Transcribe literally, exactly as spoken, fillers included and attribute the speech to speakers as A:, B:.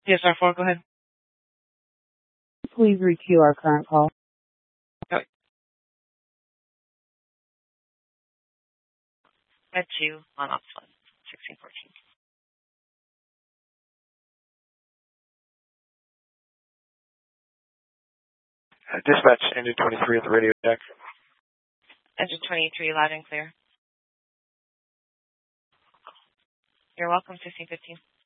A: Yes, R four, go ahead.
B: Please requeue our current call.
A: Okay. Med two on ops one, sixteen fourteen.
C: Uh, dispatch, engine twenty-three at the radio deck.
A: Engine twenty-three, loud and clear. You're welcome, fifteen fifteen.